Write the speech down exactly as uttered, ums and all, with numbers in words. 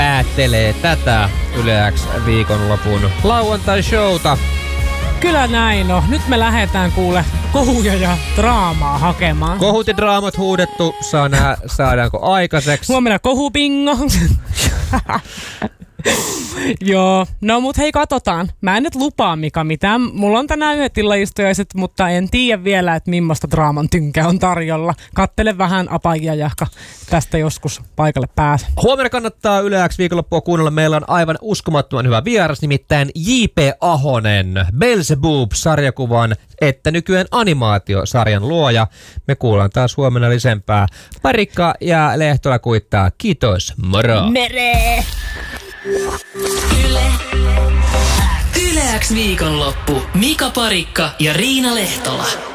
päättelee tätä Yle X viikonlopun lauantai-showta. Kyllä näin on. Nyt me lähdetään kuule kohuja ja draamaa hakemaan. Kohut ja draamat huudettu. Saa nähdä, saadaanko aikaiseksi. Huomenna kohupingo. Joo, no mut hei katsotaan. Mä en nyt lupaa Mika mitään. Mulla on tänään yhdet illaistojaiset, mutta en tiedä vielä, että millaista draaman tynkää on tarjolla. Kattele vähän apajia jahka tästä joskus paikalle pääse. Huomenna kannattaa Yle X viikonloppua kuunnella. Meillä on aivan uskomattoman hyvä vieras, nimittäin J P Ahonen, Beelzebub-sarjakuvan, että nykyään animaatiosarjan luoja. Me kuullaan taas huomenna lisempää. Parikka ja Lehtola kuittaa. Kiitos, moro! Mere! Yle. Yle X viikonloppu. Mika Parikka ja Riina Lehtola.